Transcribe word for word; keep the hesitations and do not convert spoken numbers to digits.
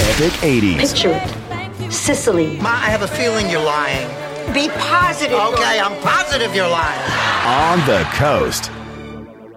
Epic eighties. Picture it. Sicily. Ma, I have a feeling you're lying. Be positive. Okay, I'm positive you're lying. On the Coast.